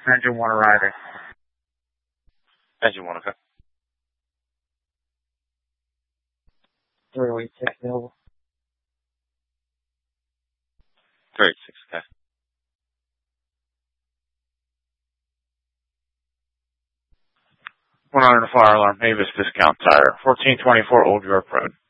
Engine 1 arriving. Engine 1, okay. 386 available. 386, okay. One on the fire alarm, Mavis Discount Tire, 1424 Old York Road.